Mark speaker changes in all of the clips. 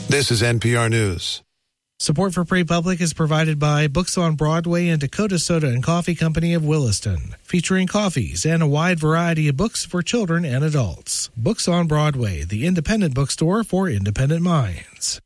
Speaker 1: This is NPR News.
Speaker 2: Support for PrePublic is provided by Books on Broadway and Dakota Soda and Coffee Company of Williston, featuring coffees and a wide variety of books for children and adults. Books on Broadway, the independent bookstore for independent minds.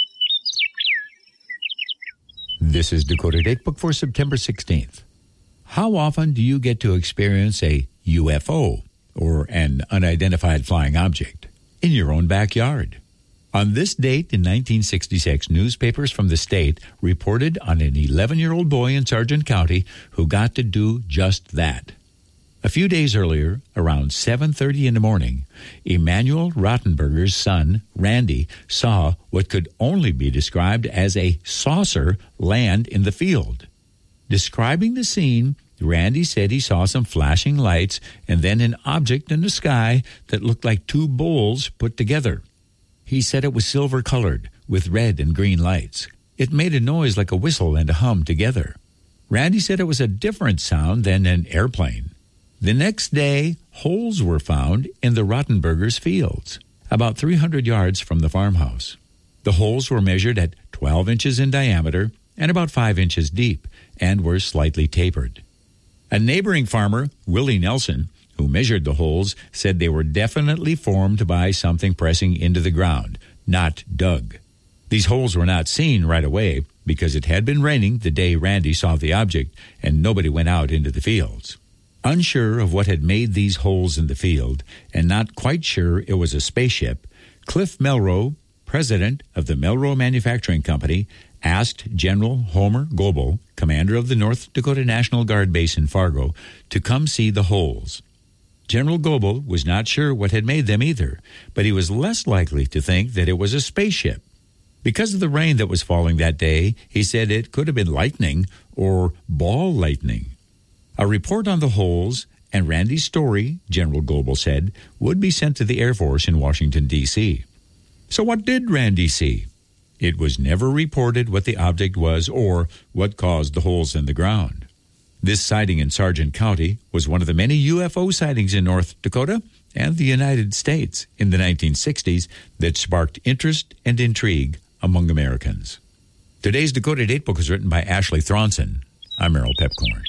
Speaker 3: This is Dakota Datebook for September 16th. How often do you get to experience a UFO, or an unidentified flying object, in your own backyard? On this date in 1966, newspapers from the state reported on an 11-year-old boy in Sargent County who got to do just that. A few days earlier, around 7:30 in the morning, Emmanuel Rottenberger's son, Randy, saw what could only be described as a saucer land in the field. Describing the scene, Randy said he saw some flashing lights and then an object in the sky that looked like two bowls put together. He said it was silver-colored with red and green lights. It made a noise like a whistle and a hum together. Randy said it was a different sound than an airplane. The next day, holes were found in the Rottenbergers' fields, about 300 yards from the farmhouse. The holes were measured at 12 inches in diameter and about 5 inches deep, and were slightly tapered. A neighboring farmer, Willie Nelson, who measured the holes, said they were definitely formed by something pressing into the ground, not dug. These holes were not seen right away because it had been raining the day Randy saw the object and nobody went out into the fields. Unsure of what had made these holes in the field and not quite sure it was a spaceship, Cliff Melroe, president of the Melroe Manufacturing Company, asked General Homer Goebel, commander of the North Dakota National Guard base in Fargo, to come see the holes. General Goebel was not sure what had made them either, but he was less likely to think that it was a spaceship. Because of the rain that was falling that day, he said it could have been lightning or ball lightning. A report on the holes and Randy's story, General Goebel said, would be sent to the Air Force in Washington, D.C. So what did Randy see? It was never reported what the object was or what caused the holes in the ground. This sighting in Sargent County was one of the many UFO sightings in North Dakota and the United States in the 1960s that sparked interest and intrigue among Americans. Today's Dakota Datebook is written by Ashley Thronson. I'm Merrill Pepcorn.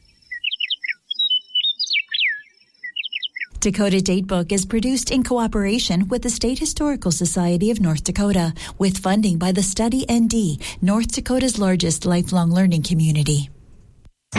Speaker 4: Dakota Datebook is produced in cooperation with the State Historical Society of North Dakota, with funding by the Study ND, North Dakota's largest lifelong learning community.